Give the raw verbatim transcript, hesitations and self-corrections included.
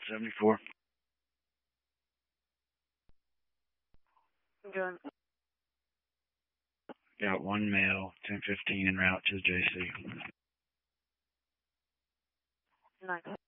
seventy-four. Doing. Got one male, ten fifteen en route to the J C. Nice.